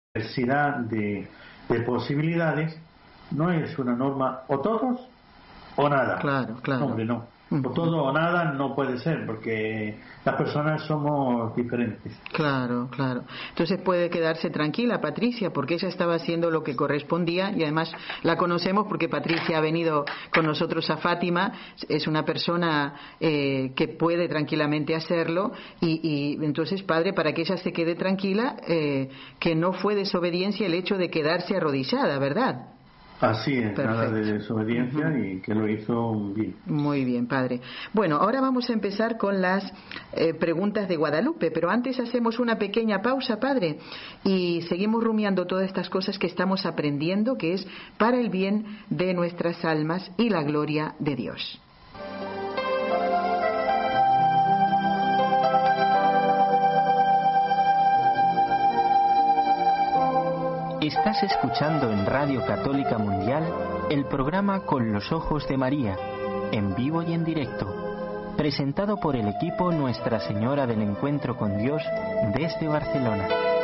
diversidad de posibilidades, no es una norma o todos o nada. Claro. No, hombre, no. O todo o nada no puede ser, porque las personas somos diferentes. Claro. Entonces puede quedarse tranquila Patricia, porque ella estaba haciendo lo que correspondía, y además la conocemos porque Patricia ha venido con nosotros a Fátima, es una persona que puede tranquilamente hacerlo, y entonces, padre, para que ella se quede tranquila, que no fue desobediencia el hecho de quedarse arrodillada, ¿verdad? Así es, Perfecto. Nada de desobediencia, y que lo hizo bien. Muy bien, padre. Bueno, ahora vamos a empezar con las preguntas de Guadalupe, pero antes hacemos una pequeña pausa, padre, y seguimos rumiando todas estas cosas que estamos aprendiendo, que es para el bien de nuestras almas y la gloria de Dios. Estás escuchando en Radio Católica Mundial el programa Con los Ojos de María, en vivo y en directo, presentado por el equipo Nuestra Señora del Encuentro con Dios desde Barcelona.